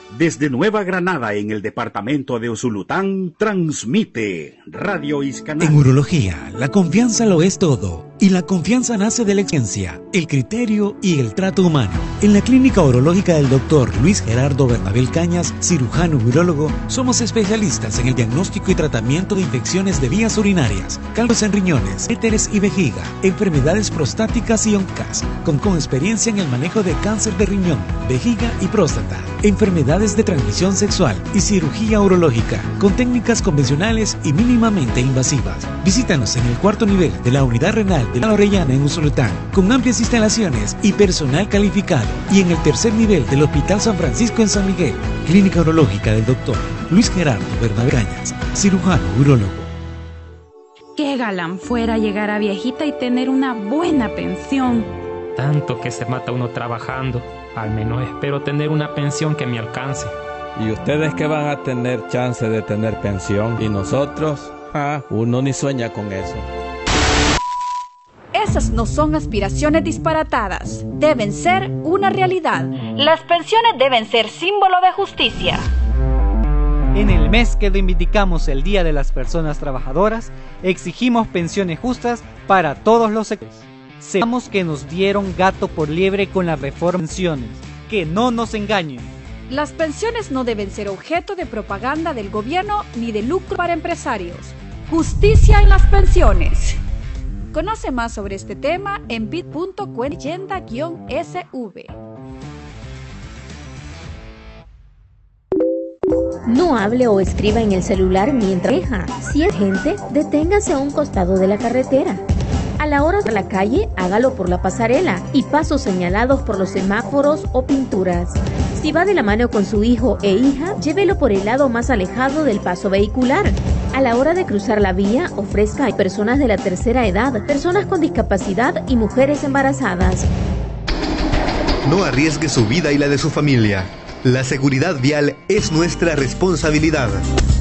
Desde Nueva Granada, en el departamento de Usulután, transmite Radio Iscanal. En urología, la confianza lo es todo. Y la confianza nace de la ciencia, el criterio y el trato humano. En la clínica urológica del doctor Luis Gerardo Bernabel Cañas, cirujano urólogo, somos especialistas en el diagnóstico y tratamiento de infecciones de vías urinarias, cálculos en riñones, éteres y vejiga, enfermedades prostáticas y oncas, con experiencia en el manejo de cáncer de riñón, vejiga y próstata, enfermedades de transmisión sexual y cirugía urológica, con técnicas convencionales y mínimamente invasivas. Visítanos en el 4º nivel de la unidad renal de la Orellana en Usulután, con amplias instalaciones y personal calificado, y en el 3er nivel del Hospital San Francisco en San Miguel, clínica urológica del doctor Luis Gerardo Bernabé Cañas, cirujano urólogo. Qué galán fuera llegar a viejita y tener una buena pensión. Tanto que se mata uno trabajando, al menos espero tener una pensión que me alcance. ¿Y ustedes que van a tener chance de tener pensión? ¿Y nosotros? Uno ni sueña con eso. Esas no son aspiraciones disparatadas, deben ser una realidad. Las pensiones deben ser símbolo de justicia. En el mes que reivindicamos el Día de las Personas Trabajadoras, exigimos pensiones justas para todos los sectores. Sepamos que nos dieron gato por liebre con la reforma de pensiones. Que no nos engañen. Las pensiones no deben ser objeto de propaganda del gobierno ni de lucro para empresarios. Justicia en las pensiones. Conoce más sobre este tema en bit.com/leyenda-sv. No hable o escriba en el celular mientras maneja. Si es gente, deténgase a un costado de la carretera. A la hora de la calle, hágalo por la pasarela y pasos señalados por los semáforos o pinturas. Si va de la mano con su hijo e hija, llévelo por el lado más alejado del paso vehicular. A la hora de cruzar la vía, ofrezca a personas de la tercera edad, personas con discapacidad y mujeres embarazadas. No arriesgue su vida y la de su familia. La seguridad vial es nuestra responsabilidad.